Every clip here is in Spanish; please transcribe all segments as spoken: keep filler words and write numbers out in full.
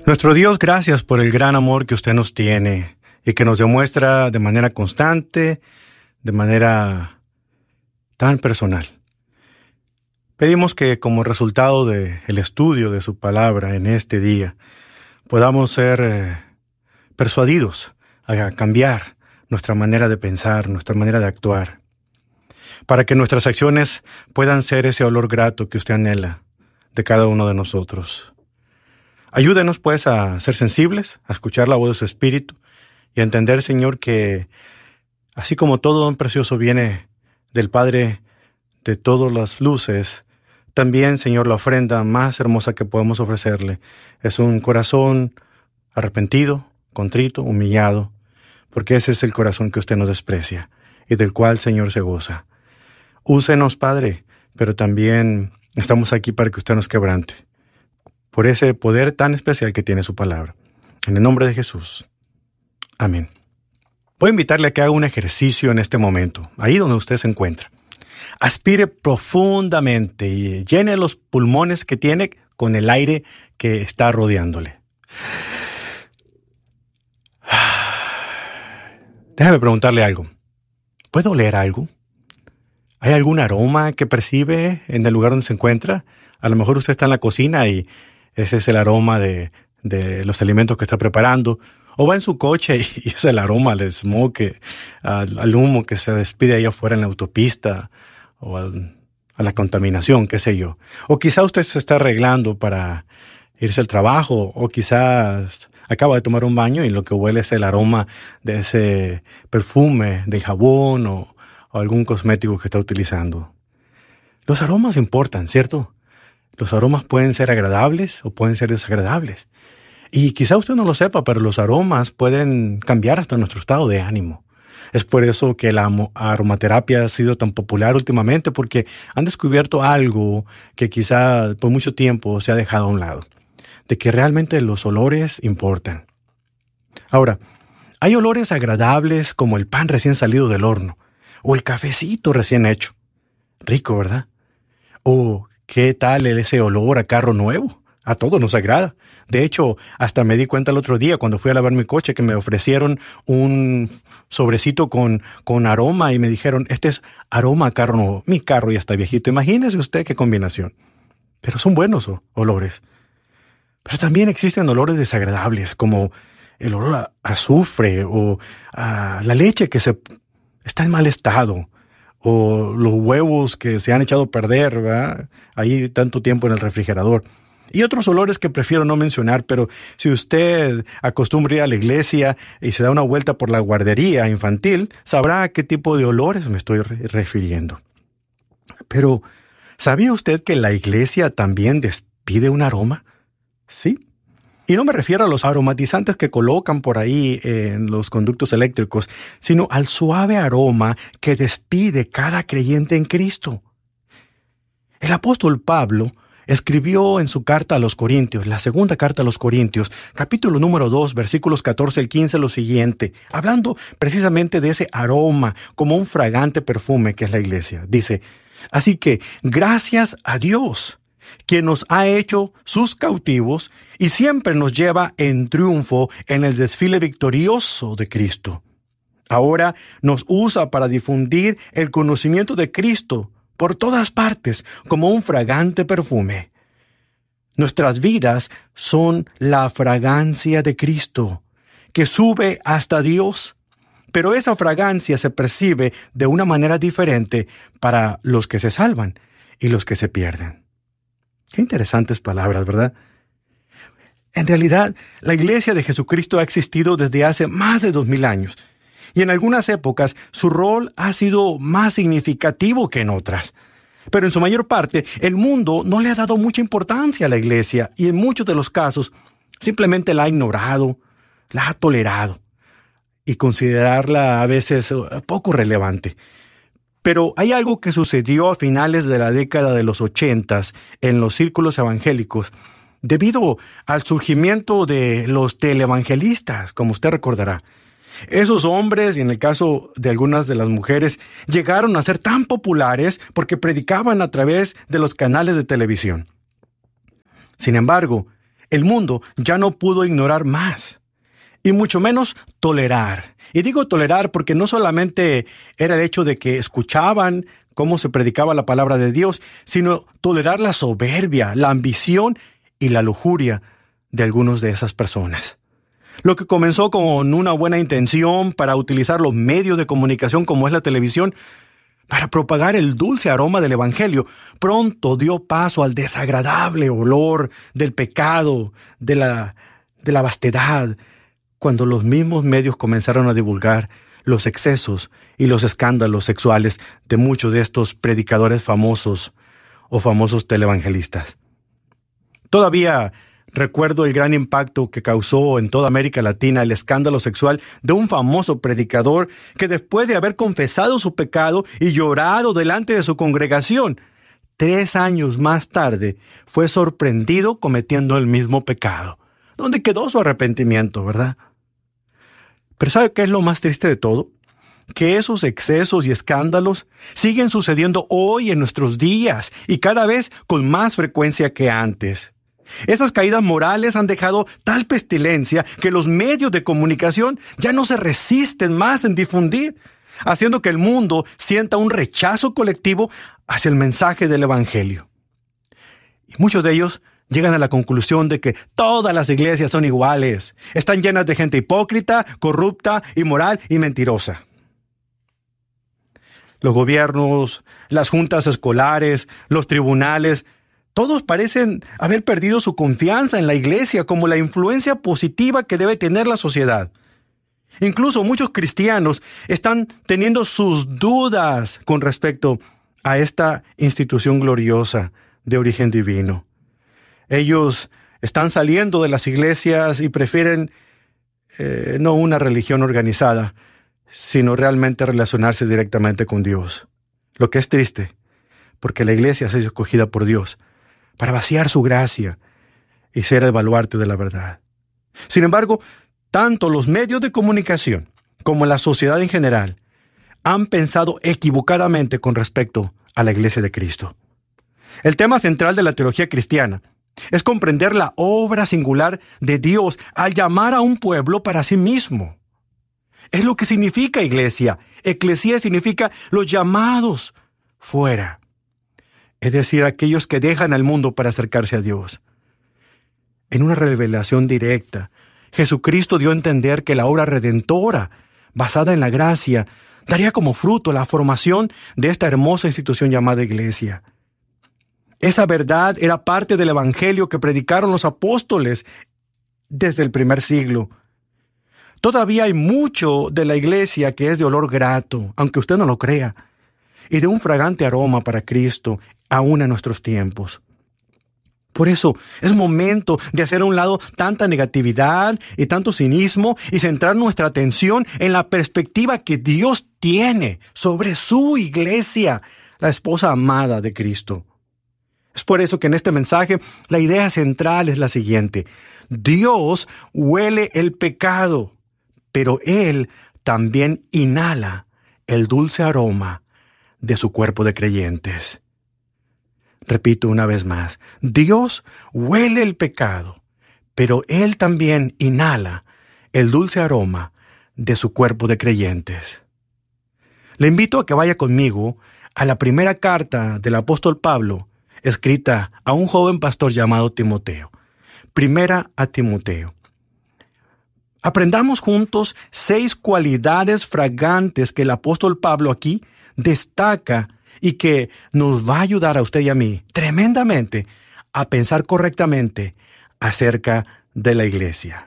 Nuestro Dios, gracias por el gran amor que usted nos tiene y que nos demuestra de manera constante, de manera tan personal. Pedimos que como resultado del estudio de su palabra en este día, podamos ser eh, persuadidos a cambiar nuestra manera de pensar, nuestra manera de actuar, para que nuestras acciones puedan ser ese olor grato que usted anhela de cada uno de nosotros. Ayúdenos, pues, a ser sensibles, a escuchar la voz de su Espíritu y a entender, Señor, que así como todo don precioso viene del Padre de todas las luces, también, Señor, la ofrenda más hermosa que podemos ofrecerle es un corazón arrepentido, contrito, humillado, porque ese es el corazón que usted no desprecia y del cual, Señor, se goza. Úsenos, Padre, pero también estamos aquí para que usted nos quebrante, por ese poder tan especial que tiene su palabra. En el nombre de Jesús. Amén. Voy a invitarle a que haga un ejercicio en este momento, ahí donde usted se encuentra. Aspire profundamente y llene los pulmones que tiene con el aire que está rodeándole. Déjame preguntarle algo. ¿Puede oler algo? ¿Hay algún aroma que percibe en el lugar donde se encuentra? A lo mejor usted está en la cocina y ese es el aroma de, de los alimentos que está preparando. O va en su coche y es el aroma al smoke, al, al humo que se despide allá afuera en la autopista, o al, a la contaminación, qué sé yo. O quizá usted se está arreglando para irse al trabajo, o quizás acaba de tomar un baño y lo que huele es el aroma de ese perfume, del jabón o, o algún cosmético que está utilizando. Los aromas importan, ¿cierto? Los aromas pueden ser agradables o pueden ser desagradables. Y quizá usted no lo sepa, pero los aromas pueden cambiar hasta nuestro estado de ánimo. Es por eso que la aromaterapia ha sido tan popular últimamente, porque han descubierto algo que quizá por mucho tiempo se ha dejado a un lado, de que realmente los olores importan. Ahora, hay olores agradables como el pan recién salido del horno, o el cafecito recién hecho. Rico, ¿verdad? O ¿qué tal ese olor a carro nuevo? A todos nos agrada. De hecho, hasta me di cuenta el otro día cuando fui a lavar mi coche que me ofrecieron un sobrecito con, con aroma y me dijeron, este es aroma a carro nuevo. Mi carro ya está viejito. Imagínese usted qué combinación. Pero son buenos oh, olores. Pero también existen olores desagradables como el olor a azufre o a la leche que se está en mal estado. O los huevos que se han echado a perder, ¿verdad? Ahí tanto tiempo en el refrigerador. Y otros olores que prefiero no mencionar, pero si usted acostumbra ir a la iglesia y se da una vuelta por la guardería infantil, sabrá a qué tipo de olores me estoy re- refiriendo. Pero, ¿sabía usted que la iglesia también despide un aroma? Sí. Y no me refiero a los aromatizantes que colocan por ahí en los conductos eléctricos, sino al suave aroma que despide cada creyente en Cristo. El apóstol Pablo escribió en su carta a los Corintios, la segunda carta a los Corintios, capítulo número dos, versículos catorce al quince, lo siguiente, hablando precisamente de ese aroma como un fragante perfume que es la iglesia. Dice, así que gracias a Dios, quien nos ha hecho sus cautivos y siempre nos lleva en triunfo en el desfile victorioso de Cristo. Ahora nos usa para difundir el conocimiento de Cristo por todas partes como un fragante perfume. Nuestras vidas son la fragancia de Cristo, que sube hasta Dios, pero esa fragancia se percibe de una manera diferente para los que se salvan y los que se pierden. Qué interesantes palabras, ¿verdad? En realidad, la Iglesia de Jesucristo ha existido desde hace más de dos mil años, y en algunas épocas su rol ha sido más significativo que en otras. Pero en su mayor parte, el mundo no le ha dado mucha importancia a la Iglesia, y en muchos de los casos simplemente la ha ignorado, la ha tolerado, y considerarla a veces poco relevante. Pero hay algo que sucedió a finales de la década de los ochentas en los círculos evangélicos, debido al surgimiento de los televangelistas, como usted recordará. Esos hombres, y en el caso de algunas de las mujeres, llegaron a ser tan populares porque predicaban a través de los canales de televisión. Sin embargo, el mundo ya no pudo ignorar más, y mucho menos tolerar. Y digo tolerar porque no solamente era el hecho de que escuchaban cómo se predicaba la palabra de Dios, sino tolerar la soberbia, la ambición y la lujuria de algunos de esas personas. Lo que comenzó con una buena intención para utilizar los medios de comunicación como es la televisión, para propagar el dulce aroma del Evangelio, pronto dio paso al desagradable olor del pecado, de la, de la vastedad, cuando los mismos medios comenzaron a divulgar los excesos y los escándalos sexuales de muchos de estos predicadores famosos o famosos televangelistas. Todavía recuerdo el gran impacto que causó en toda América Latina el escándalo sexual de un famoso predicador que después de haber confesado su pecado y llorado delante de su congregación, tres años más tarde fue sorprendido cometiendo el mismo pecado. ¿Dónde quedó su arrepentimiento, verdad? Pero ¿sabe qué es lo más triste de todo? Que esos excesos y escándalos siguen sucediendo hoy en nuestros días y cada vez con más frecuencia que antes. Esas caídas morales han dejado tal pestilencia que los medios de comunicación ya no se resisten más en difundir, haciendo que el mundo sienta un rechazo colectivo hacia el mensaje del Evangelio. Y muchos de ellos llegan a la conclusión de que todas las iglesias son iguales, están llenas de gente hipócrita, corrupta, inmoral y mentirosa. Los gobiernos, las juntas escolares, los tribunales, todos parecen haber perdido su confianza en la iglesia como la influencia positiva que debe tener la sociedad. Incluso muchos cristianos están teniendo sus dudas con respecto a esta institución gloriosa de origen divino. Ellos están saliendo de las iglesias y prefieren eh, no una religión organizada, sino realmente relacionarse directamente con Dios. Lo que es triste, porque la iglesia ha sido escogida por Dios para vaciar su gracia y ser el baluarte de la verdad. Sin embargo, tanto los medios de comunicación como la sociedad en general han pensado equivocadamente con respecto a la iglesia de Cristo. El tema central de la teología cristiana es comprender la obra singular de Dios al llamar a un pueblo para sí mismo. Es lo que significa iglesia. Eclesía significa los llamados fuera. Es decir, aquellos que dejan al mundo para acercarse a Dios. En una revelación directa, Jesucristo dio a entender que la obra redentora, basada en la gracia, daría como fruto la formación de esta hermosa institución llamada iglesia. Esa verdad era parte del evangelio que predicaron los apóstoles desde el primer siglo. Todavía hay mucho de la iglesia que es de olor grato, aunque usted no lo crea, y de un fragante aroma para Cristo, aún en nuestros tiempos. Por eso es momento de hacer a un lado tanta negatividad y tanto cinismo y centrar nuestra atención en la perspectiva que Dios tiene sobre su iglesia, la esposa amada de Cristo. Es por eso que en este mensaje la idea central es la siguiente: Dios huele el pecado, pero Él también inhala el dulce aroma de su cuerpo de creyentes. Repito una vez más, Dios huele el pecado, pero Él también inhala el dulce aroma de su cuerpo de creyentes. Le invito a que vaya conmigo a la primera carta del apóstol Pablo, escrita a un joven pastor llamado Timoteo. Primera a Timoteo. Aprendamos juntos seis cualidades fragantes que el apóstol Pablo aquí destaca y que nos va a ayudar a usted y a mí tremendamente a pensar correctamente acerca de la iglesia.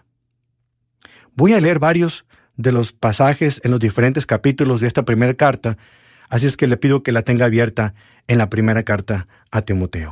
Voy a leer varios de los pasajes en los diferentes capítulos de esta primera carta, así es que le pido que la tenga abierta en la primera carta a Timoteo.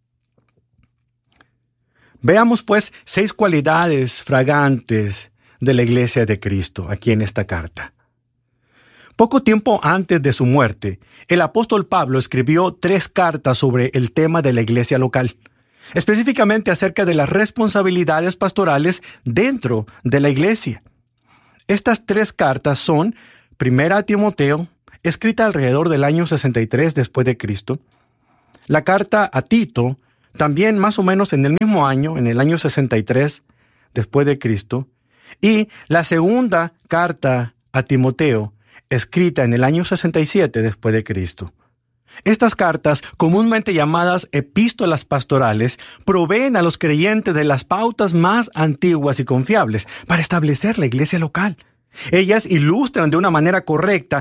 Veamos pues seis cualidades fragantes de la iglesia de Cristo aquí en esta carta. Poco tiempo antes de su muerte, el apóstol Pablo escribió tres cartas sobre el tema de la iglesia local, específicamente acerca de las responsabilidades pastorales dentro de la iglesia. Estas tres cartas son Primera a Timoteo, escrita alrededor del año sesenta y tres después de Cristo, la carta a Tito, también más o menos en el mismo año, en el año sesenta y tres después de Cristo, y la segunda carta a Timoteo, escrita en el año sesenta y siete después de Cristo. Estas cartas, comúnmente llamadas epístolas pastorales, proveen a los creyentes de las pautas más antiguas y confiables para establecer la iglesia local. Ellas ilustran de una manera correcta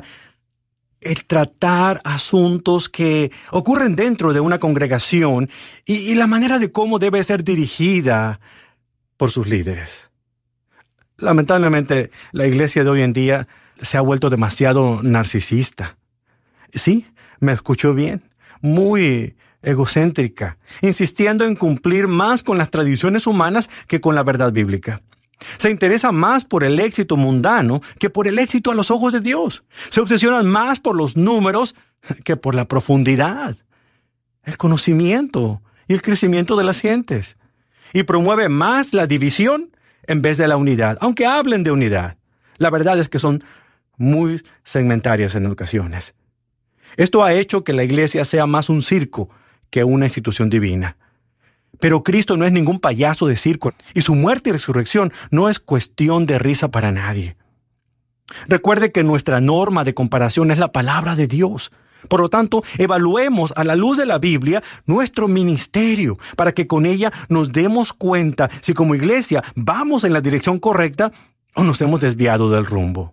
el tratar asuntos que ocurren dentro de una congregación y, y la manera de cómo debe ser dirigida por sus líderes. Lamentablemente, la iglesia de hoy en día se ha vuelto demasiado narcisista. Sí, me escuchó bien, muy egocéntrica, insistiendo en cumplir más con las tradiciones humanas que con la verdad bíblica. Se interesa más por el éxito mundano que por el éxito a los ojos de Dios. Se obsesionan más por los números que por la profundidad, el conocimiento y el crecimiento de las gentes. Y promueve más la división en vez de la unidad, aunque hablen de unidad. La verdad es que son muy segmentarias en ocasiones. Esto ha hecho que la iglesia sea más un circo que una institución divina. Pero Cristo no es ningún payaso de circo, y su muerte y resurrección no es cuestión de risa para nadie. Recuerde que nuestra norma de comparación es la palabra de Dios. Por lo tanto, evaluemos a la luz de la Biblia nuestro ministerio, para que con ella nos demos cuenta si como iglesia vamos en la dirección correcta o nos hemos desviado del rumbo.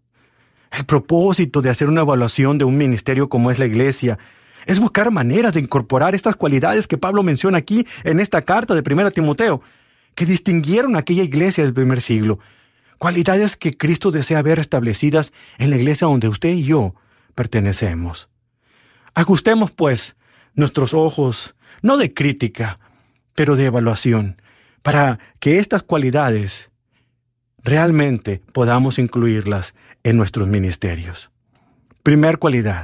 El propósito de hacer una evaluación de un ministerio como es la iglesia es buscar maneras de incorporar estas cualidades que Pablo menciona aquí en esta carta de primera Timoteo, que distinguieron a aquella iglesia del primer siglo. Cualidades que Cristo desea ver establecidas en la iglesia donde usted y yo pertenecemos. Ajustemos, pues, nuestros ojos, no de crítica, pero de evaluación, para que estas cualidades realmente podamos incluirlas en nuestros ministerios. Primer cualidad.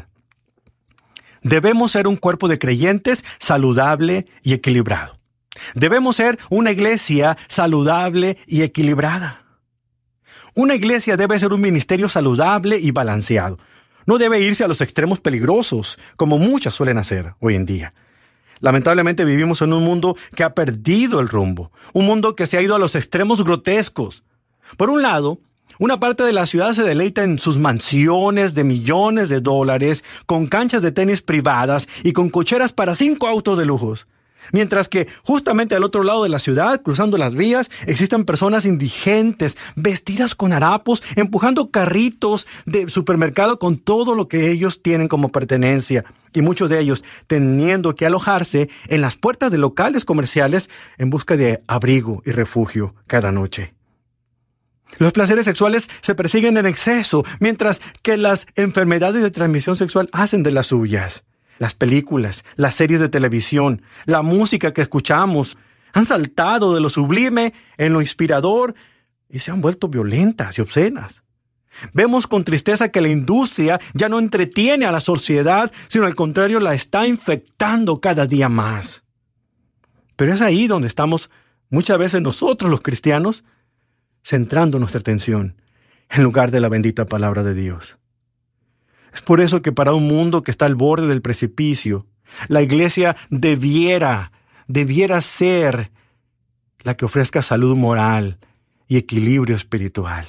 Debemos ser un cuerpo de creyentes saludable y equilibrado. Debemos ser una iglesia saludable y equilibrada. Una iglesia debe ser un ministerio saludable y balanceado. No debe irse a los extremos peligrosos, como muchas suelen hacer hoy en día. Lamentablemente vivimos en un mundo que ha perdido el rumbo, un mundo que se ha ido a los extremos grotescos. Por un lado, una parte de la ciudad se deleita en sus mansiones de millones de dólares, con canchas de tenis privadas y con cocheras para cinco autos de lujos. Mientras que justamente al otro lado de la ciudad, cruzando las vías, existen personas indigentes, vestidas con harapos, empujando carritos de supermercado con todo lo que ellos tienen como pertenencia. Y muchos de ellos teniendo que alojarse en las puertas de locales comerciales en busca de abrigo y refugio cada noche. Los placeres sexuales se persiguen en exceso, mientras que las enfermedades de transmisión sexual hacen de las suyas. Las películas, las series de televisión, la música que escuchamos han saltado de lo sublime en lo inspirador y se han vuelto violentas y obscenas. Vemos con tristeza que la industria ya no entretiene a la sociedad, sino al contrario la está infectando cada día más. Pero es ahí donde estamos muchas veces nosotros los cristianos centrando nuestra atención en lugar de la bendita palabra de Dios. Es por eso que para un mundo que está al borde del precipicio, la iglesia debiera, debiera ser la que ofrezca salud moral y equilibrio espiritual.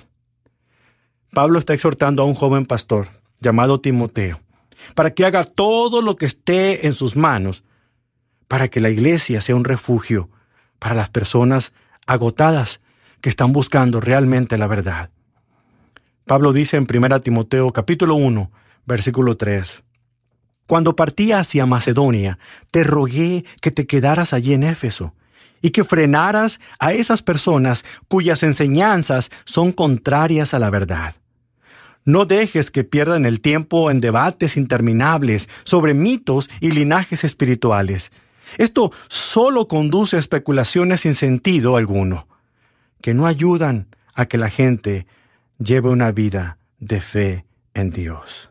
Pablo está exhortando a un joven pastor llamado Timoteo para que haga todo lo que esté en sus manos para que la iglesia sea un refugio para las personas agotadas que están buscando realmente la verdad. Pablo dice en primera Timoteo capítulo uno, versículo tres, Cuando partí hacia Macedonia, te rogué que te quedaras allí en Éfeso y que frenaras a esas personas cuyas enseñanzas son contrarias a la verdad. No dejes que pierdan el tiempo en debates interminables sobre mitos y linajes espirituales. Esto solo conduce a especulaciones sin sentido alguno, que no ayudan a que la gente lleve una vida de fe en Dios.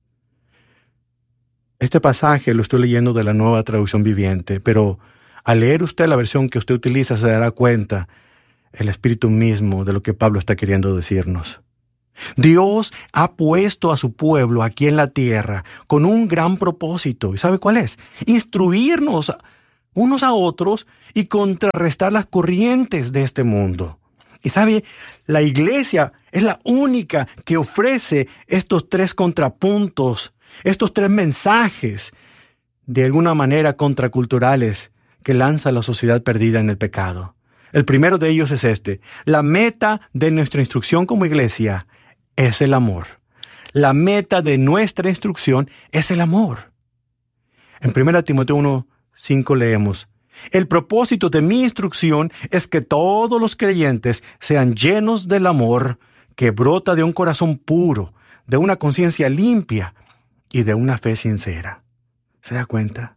Este pasaje lo estoy leyendo de la Nueva Traducción Viviente, pero al leer usted la versión que usted utiliza se dará cuenta el espíritu mismo de lo que Pablo está queriendo decirnos. Dios ha puesto a su pueblo aquí en la tierra con un gran propósito. ¿Y sabe cuál es? Instruirnos unos a otros y contrarrestar las corrientes de este mundo. Y sabe, la iglesia es la única que ofrece estos tres contrapuntos, estos tres mensajes, de alguna manera contraculturales, que lanza la sociedad perdida en el pecado. El primero de ellos es este: la meta de nuestra instrucción como iglesia es el amor. La meta de nuestra instrucción es el amor. En primera Timoteo uno cinco leemos: el propósito de mi instrucción es que todos los creyentes sean llenos del amor que brota de un corazón puro, de una conciencia limpia y de una fe sincera. ¿Se da cuenta?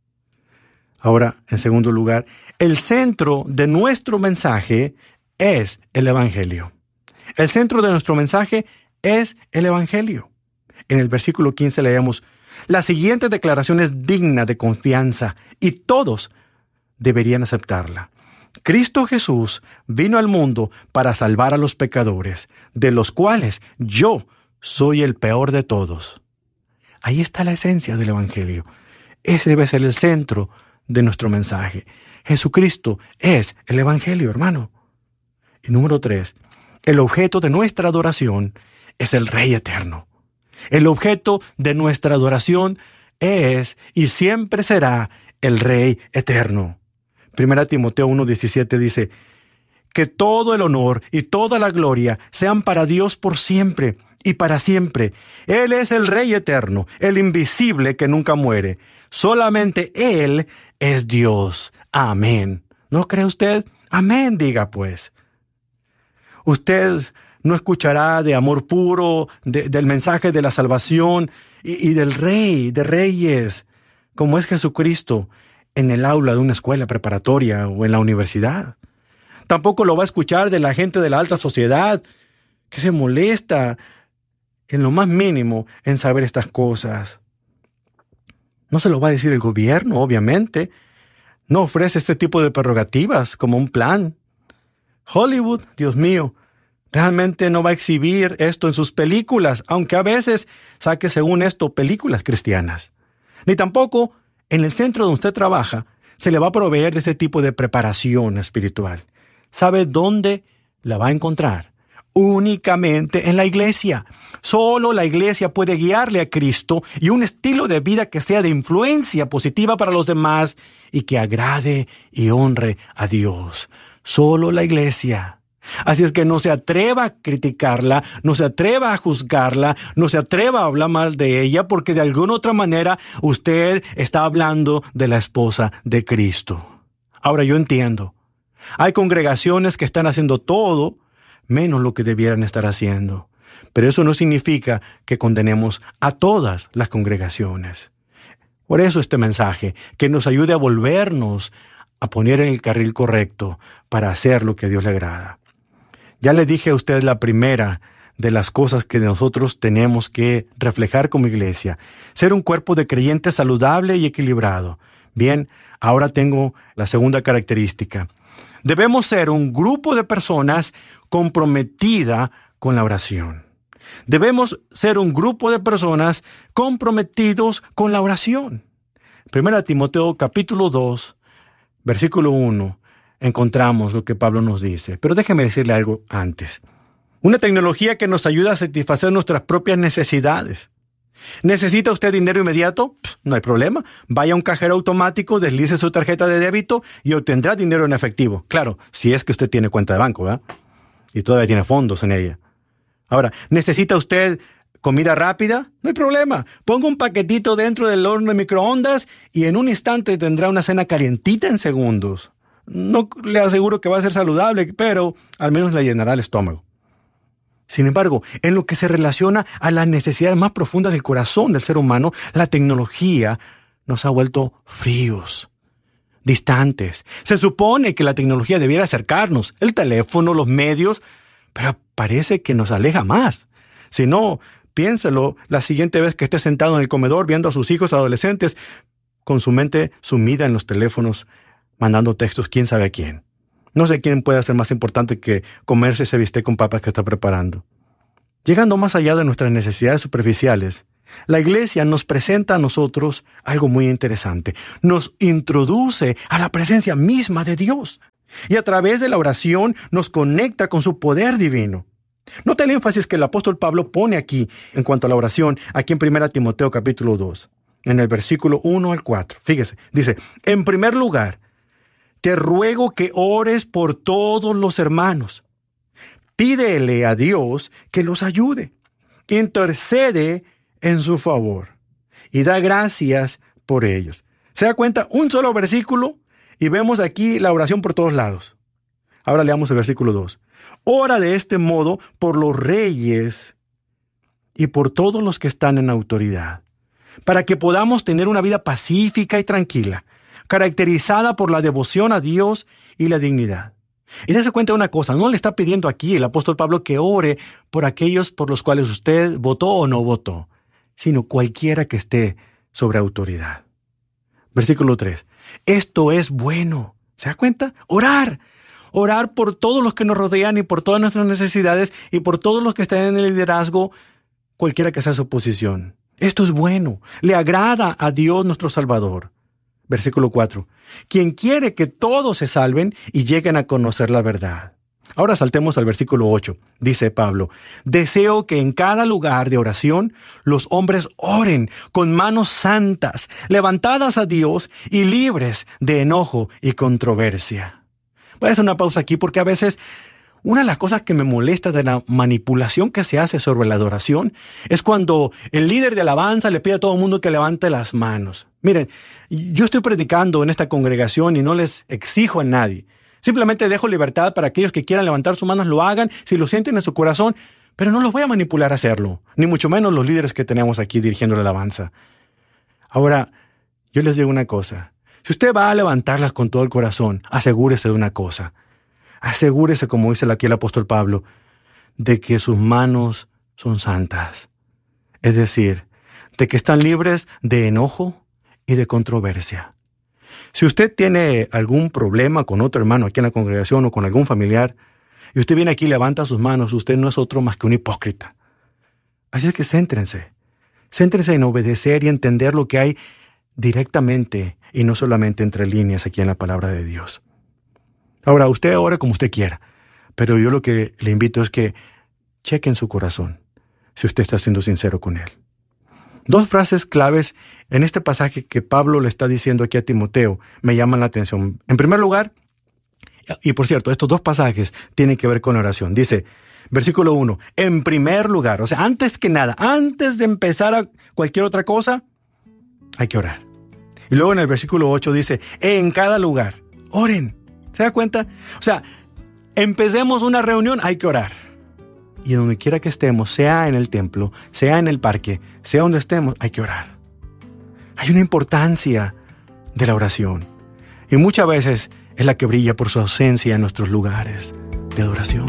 Ahora, en segundo lugar, el centro de nuestro mensaje es el Evangelio. El centro de nuestro mensaje es el Evangelio. En el versículo quince leemos: la siguiente declaración es digna de confianza y todos deberían aceptarla. Cristo Jesús vino al mundo para salvar a los pecadores, de los cuales yo soy el peor de todos. Ahí está la esencia del Evangelio. Ese debe ser el centro de nuestro mensaje. Jesucristo es el Evangelio, hermano. Y número tres, el objeto de nuestra adoración es el Rey Eterno. El objeto de nuestra adoración es y siempre será el Rey Eterno. Primera Timoteo uno diecisiete dice: que todo el honor y toda la gloria sean para Dios por siempre y para siempre. Él es el Rey Eterno, el invisible que nunca muere. Solamente Él es Dios. Amén. ¿No cree usted? Amén, diga pues. Usted no escuchará de amor puro, de, del mensaje de la salvación y, y del Rey, de Reyes, como es Jesucristo, en el aula de una escuela preparatoria o en la universidad. Tampoco lo va a escuchar de la gente de la alta sociedad, que se molesta en lo más mínimo en saber estas cosas. No se lo va a decir el gobierno, obviamente. No ofrece este tipo de prerrogativas como un plan. Hollywood, Dios mío, realmente no va a exhibir esto en sus películas, aunque a veces saque, según esto, películas cristianas. Ni tampoco en el centro donde usted trabaja se le va a proveer de este tipo de preparación espiritual. ¿Sabe dónde la va a encontrar? Únicamente en la iglesia. Solo la iglesia puede guiarle a Cristo y un estilo de vida que sea de influencia positiva para los demás y que agrade y honre a Dios. Solo la iglesia. Así es que no se atreva a criticarla, no se atreva a juzgarla, no se atreva a hablar mal de ella, porque de alguna otra manera usted está hablando de la esposa de Cristo. Ahora, yo entiendo. Hay congregaciones que están haciendo todo menos lo que debieran estar haciendo. Pero eso no significa que condenemos a todas las congregaciones. Por eso este mensaje, que nos ayude a volvernos a poner en el carril correcto para hacer lo que a Dios le agrada. Ya le dije a usted la primera de las cosas que nosotros tenemos que reflejar como iglesia. Ser un cuerpo de creyentes saludable y equilibrado. Bien, ahora tengo la segunda característica. Debemos ser un grupo de personas comprometida con la oración. Debemos ser un grupo de personas comprometidos con la oración. Primera Timoteo capítulo dos, versículo uno, encontramos lo que Pablo nos dice. Pero déjeme decirle algo antes. Una tecnología que nos ayuda a satisfacer nuestras propias necesidades. ¿Necesita usted dinero inmediato? Pff, no hay problema. Vaya a un cajero automático, deslice su tarjeta de débito y obtendrá dinero en efectivo. Claro, si es que usted tiene cuenta de banco, ¿verdad? Y todavía tiene fondos en ella. Ahora, ¿necesita usted comida rápida? No hay problema. Ponga un paquetito dentro del horno de microondas y en un instante tendrá una cena calientita en segundos. No le aseguro que va a ser saludable, pero al menos le llenará el estómago. Sin embargo, en lo que se relaciona a las necesidades más profundas del corazón del ser humano, la tecnología nos ha vuelto fríos, distantes. Se supone que la tecnología debiera acercarnos, el teléfono, los medios, pero parece que nos aleja más. Si no, piénselo la siguiente vez que esté sentado en el comedor viendo a sus hijos adolescentes con su mente sumida en los teléfonos, mandando textos quién sabe a quién. No sé quién puede ser más importante que comerse ese bistec con papas que está preparando. Llegando más allá de nuestras necesidades superficiales, La iglesia nos presenta a nosotros algo muy interesante. Nos introduce a la presencia misma de Dios. Y a través de la oración nos conecta con su poder divino. Nota el énfasis que el apóstol Pablo pone aquí en cuanto a la oración, aquí en primera Timoteo capítulo dos, en el versículo uno al cuatro. Fíjese, dice, en primer lugar, te ruego que ores por todos los hermanos. Pídele a Dios que los ayude. Intercede en su favor y da gracias por ellos. ¿Se da cuenta? Un solo versículo y vemos aquí la oración por todos lados. Ahora leamos el versículo dos. Ora de este modo por los reyes y por todos los que están en autoridad, para que podamos tener una vida pacífica y tranquila, caracterizada por la devoción a Dios y la dignidad. Y dése cuenta de una cosa, no le está pidiendo aquí el apóstol Pablo que ore por aquellos por los cuales usted votó o no votó, sino cualquiera que esté sobre autoridad. Versículo tres. Esto es bueno. ¿Se da cuenta? Orar. Orar por todos los que nos rodean y por todas nuestras necesidades y por todos los que están en el liderazgo, cualquiera que sea su posición. Esto es bueno. Le agrada a Dios nuestro Salvador. Versículo cuatro. Quien quiere que todos se salven y lleguen a conocer la verdad. Ahora saltemos al versículo ocho. Dice Pablo, deseo que en cada lugar de oración los hombres oren con manos santas, levantadas a Dios y libres de enojo y controversia. Voy a hacer una pausa aquí porque a veces una de las cosas que me molesta de la manipulación que se hace sobre la adoración es cuando el líder de alabanza le pide a todo el mundo que levante las manos. Miren, yo estoy predicando en esta congregación y no les exijo a nadie. Simplemente dejo libertad para aquellos que quieran levantar sus manos lo hagan, si lo sienten en su corazón, pero no los voy a manipular a hacerlo, ni mucho menos los líderes que tenemos aquí dirigiendo la alabanza. Ahora, yo les digo una cosa. Si usted va a levantarlas con todo el corazón, asegúrese de una cosa. Asegúrese, como dice aquí el apóstol Pablo, de que sus manos son santas. Es decir, de que están libres de enojo y de controversia. Si usted tiene algún problema con otro hermano aquí en la congregación o con algún familiar, y usted viene aquí y levanta sus manos, usted no es otro más que un hipócrita. Así es que céntrense. Céntrense en obedecer y entender lo que hay directamente y no solamente entre líneas aquí en la palabra de Dios. Ahora, usted ore como usted quiera, pero yo lo que le invito es que cheque en su corazón si usted está siendo sincero con él. Dos frases claves en este pasaje que Pablo le está diciendo aquí a Timoteo me llaman la atención. En primer lugar, y por cierto, estos dos pasajes tienen que ver con oración. Dice, versículo uno, en primer lugar, o sea, antes que nada, antes de empezar a cualquier otra cosa, hay que orar. Y luego en el versículo ocho dice, en cada lugar, oren. ¿Se da cuenta? O sea, empecemos una reunión, hay que orar. Y donde quiera que estemos, sea en el templo, sea en el parque, sea donde estemos, hay que orar. Hay una importancia de la oración. Y muchas veces es la que brilla por su ausencia en nuestros lugares de adoración.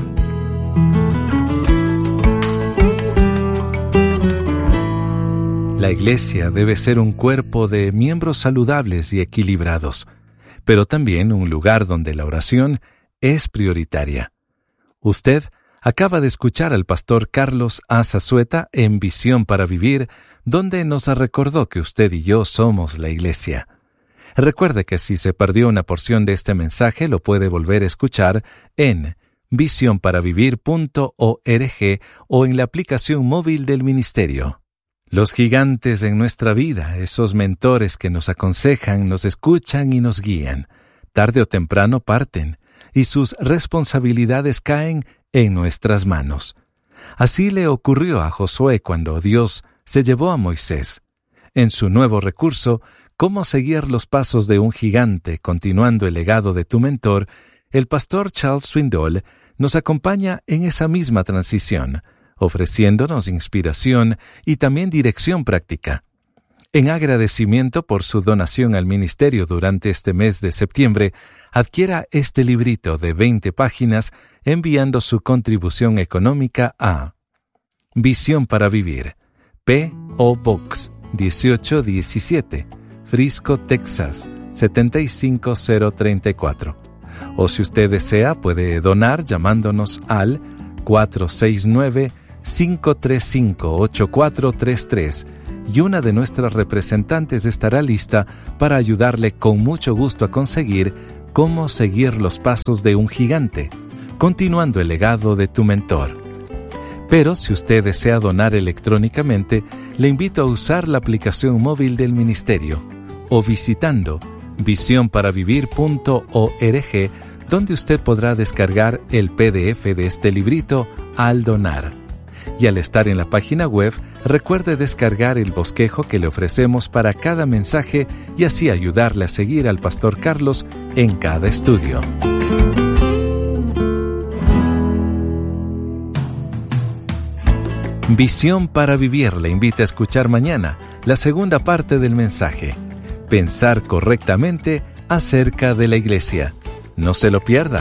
La iglesia debe ser un cuerpo de miembros saludables y equilibrados, pero también un lugar donde la oración es prioritaria. Usted acaba de escuchar al pastor Carlos A. Zazueta en Visión para Vivir, donde nos recordó que usted y yo somos la iglesia. Recuerde que si se perdió una porción de este mensaje, lo puede volver a escuchar en visión para vivir punto org o en la aplicación móvil del ministerio. Los gigantes en nuestra vida, esos mentores que nos aconsejan, nos escuchan y nos guían, tarde o temprano parten, y sus responsabilidades caen en nuestras manos. Así le ocurrió a Josué cuando Dios se llevó a Moisés. En su nuevo recurso, Cómo seguir los pasos de un gigante continuando el legado de tu mentor, el pastor Charles Swindoll nos acompaña en esa misma transición, ofreciéndonos inspiración y también dirección práctica. En agradecimiento por su donación al ministerio durante este mes de septiembre, adquiera este librito de veinte páginas enviando su contribución económica a Visión para Vivir, P O Box dieciocho diecisiete, Frisco, Texas siete cinco cero tres cuatro. O si usted desea, puede donar llamándonos al cuatro seis nueve, cinco tres cinco, ocho cuatro tres tres y una de nuestras representantes estará lista para ayudarle con mucho gusto a conseguir cómo seguir los pasos de un gigante, continuando el legado de tu mentor. Pero si usted desea donar electrónicamente, le invito a usar la aplicación móvil del ministerio o visitando visión para vivir punto org, donde usted podrá descargar el P D F de este librito al donar. Y al estar en la página web, recuerde descargar el bosquejo que le ofrecemos para cada mensaje y así ayudarle a seguir al Pastor Carlos en cada estudio. Visión para Vivir le invita a escuchar mañana la segunda parte del mensaje, Pensar correctamente acerca de la iglesia. No se lo pierda.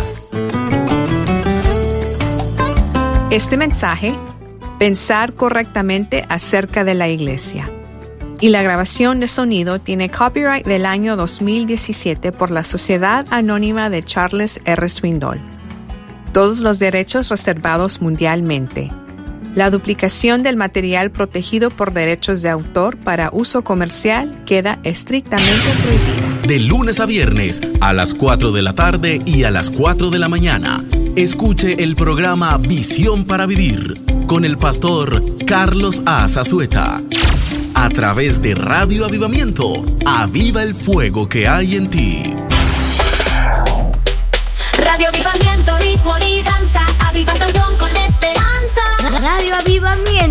Este mensaje, Pensar correctamente acerca de la iglesia, y la grabación de sonido tiene copyright del año dos mil diecisiete por la Sociedad Anónima de Charles R. Swindoll. Todos los derechos reservados mundialmente. La duplicación del material protegido por derechos de autor para uso comercial queda estrictamente prohibida. De lunes a viernes, a las cuatro de la tarde y a las cuatro de la mañana. Escuche el programa Visión para Vivir con el pastor Carlos A. Zazueta. A través de Radio Avivamiento, aviva el fuego que hay en ti. Radio Avivamiento, ritmo y danza, avivando con esperanza. Radio Avivamiento.